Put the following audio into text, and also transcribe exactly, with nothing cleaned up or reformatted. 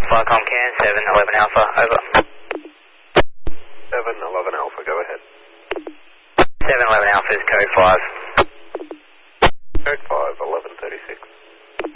Flycom can, seven eleven Alpha, over. seven eleven Alpha, go ahead. seven eleven Alpha is code five.